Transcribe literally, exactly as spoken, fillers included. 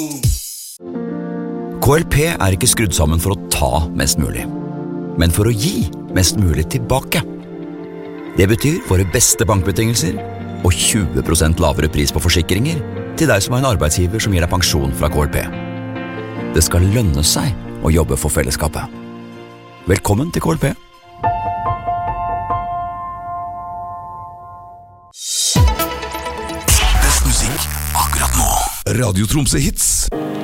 K L P er ikke skrudd sammen for å ta mest mulig, men for å gi mest mulig tilbake. Det betyr våre beste bankbetingelser og tjue prosent lavere pris på forsikringer til deg som har en arbeidsgiver som gir deg pensjon fra K L P. Det skal lønne seg å jobbe for fellesskapet. Velkommen til K L P. Best musikk akkurat nå. Radio Tromsø Hits.